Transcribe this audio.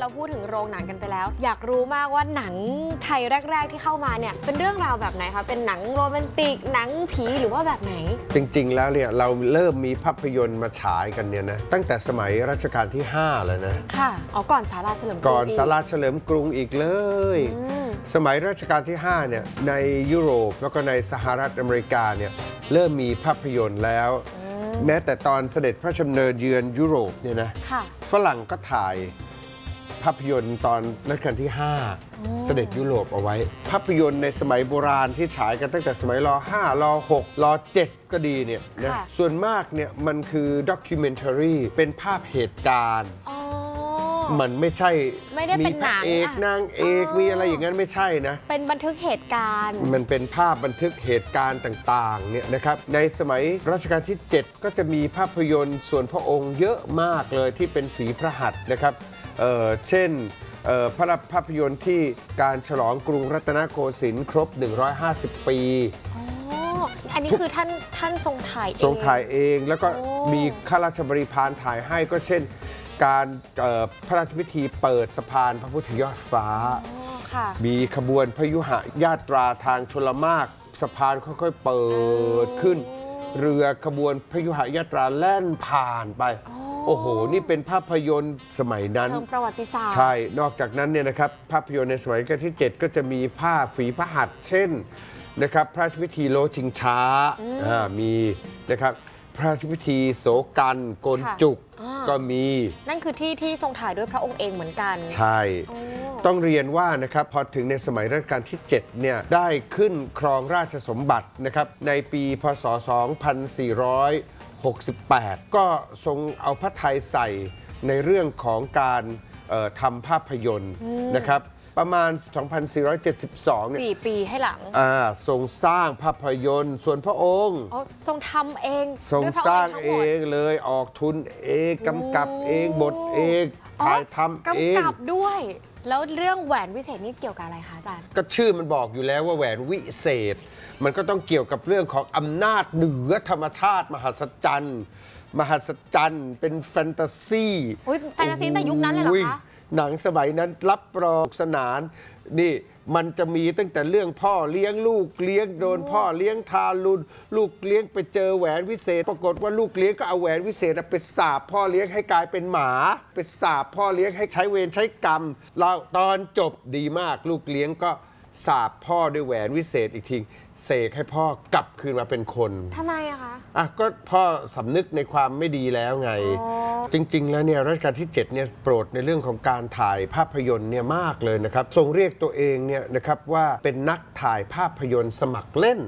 เราพูดถึงโรงหนังกันไปแล้วอยากรู้มากว่าหนังไทยแรกๆที่เข้ามาเนี่ยเป็นเรื่องราวแบบไหนคะเป็นหนังโรแมนติกหนังผีหรือว่าแบบไหนจริงๆแล้วเนี่ยเราเริ่มมีภาพยนตร์มาฉายกันเนี่ยนะตั้งแต่สมัยรัชกาลที่5แล้วนะค่ะก่อนศาลาเฉลิมกรุงก่อนศาลาเฉลิมกรุงอีกเลยสมัยรัชกาลที่5เนี่ยในยุโรปแล้วก็ในสหรัฐอเมริกาเนี่ยเริ่มมีภาพยนตร์แล้วแม้แต่ตอนเสด็จพระราชดำเนินเยือนยุโรปเนี่ยนะฝรั่งก็ถ่ายภาพยนตร์ตอนรัชกาลที่5เสด็จยุโรปเอาไว้ภาพยนตร์ในสมัยโบราณที่ฉายกันตั้งแต่สมัยร.5 ร.6 ร.7 ก็ดีเนี่ยนะส่วนมากเนี่ยมันคือด็อกิเมนทารีเป็นภาพเหตุการณ์มันไม่ใช่มีพระเอกนางเอกมีอะไรอย่างนั้นไม่ใช่นะเป็นบันทึกเหตุการณ์มันเป็นภาพบันทึกเหตุการณ์ต่างๆเนี่ยนะครับในสมัยรัชกาลที่7ก็จะมีภาพยนตร์ส่วนพระองค์เยอะมากเลยที่เป็นฝีพระหัตถ์นะครับเช่นภาพยนตร์ที่การฉลองกรุงรัตนโกสินทร์ครบ150 ปีอันนี้คือท่านทรงถ่ายเองแล้วก็มีข้าราชบริพารถ่ายให้ก็เช่นการพระราชพิธีเปิดสะพานพระพุทธยอดฟ้ามีขบวนพยุหญาตราทางชลมารสะพานค่อยๆเปิดขึ้นเรือขบวนพยุหญาตราแล่นผ่านไปโอ้โหนี่เป็นภาพยนตร์สมัยนั้นเชิงประวัติศาสตร์ใช่นอกจากนั้นเนี่ยนะครับภาพยนตร์ในสมัยรัชกาลที่7ก็จะมีภาพฝีพระหัตถ์เช่นนะครับพระราชพิธีโลชิงช้ามีนะครับพระราชพิธีโสกันโกนจุกก็มีนั่นคือที่ทรงถ่ายด้วยพระองค์เองเหมือนกันใช่ต้องเรียนว่านะครับพอถึงในสมัยรัชกาลที่7เนี่ยได้ขึ้นครองราชสมบัตินะครับในปีพศ 2468 ก็ทรงเอาพระทัยใส่ในเรื่องของการทำภาพยนตร์นะครับประมาณ 2472 เนี่ย 4 ปีให้หลังทรงสร้างภาพยนตร์ส่วนพระองค์ทรงทำเองทรงสร้างเองเลยออกทุนเองกำกับเองบทเองถ่ายทำเองกำกับด้วยแล้วเรื่องแหวนวิเศษนี่เกี่ยวกับอะไรคะอาจารย์ก็ชื่อมันบอกอยู่แล้วว่าแหวนวิเศษมันก็ต้องเกี่ยวกับเรื่องของอำนาจเหนือธรรมชาติมหัศจรรย์เป็นแฟนตาซีแฟนตาซีแต่ยุคนั้นเลยเหรอคะหนังสมัยนั้นรับรองสนานนี่มันจะมีตั้งแต่เรื่องพ่อเลี้ยงลูกเลี้ยงโดนพ่อเลี้ยงทารุณลูกเลี้ยงไปเจอแหวนวิเศษปรากฏว่าลูกเลี้ยงก็เอาแหวนวิเศษไปสาปพ่อเลี้ยงให้กลายเป็นหมาไปสาปพ่อเลี้ยงให้ใช้เวรใช้กรรมเราตอนจบดีมากลูกเลี้ยงก็สาปพ่อด้วยแหวนวิเศษอีกทีเสกให้พ่อกลับคืนมาเป็นคนทำไมอะคะก็พ่อสำนึกในความไม่ดีแล้วไงจริงๆแล้วเนี่ยรัชกาลที่7เนี่ยโปรดในเรื่องของการถ่ายภาพยนตร์เนี่ยมากเลยนะครับทรงเรียกตัวเองเนี่ยนะครับว่าเป็นนักถ่ายภาพยนตร์สมัครเล่น